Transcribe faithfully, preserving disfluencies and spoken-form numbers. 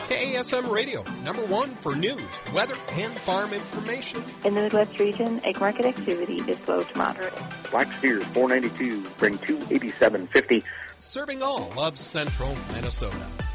K A S M Radio, number one for news, weather, and farm information. In the Midwest region, egg market activity is slow to moderate. Black steers, four ninety-two, bring two eighty-seven fifty. Serving all of central Minnesota.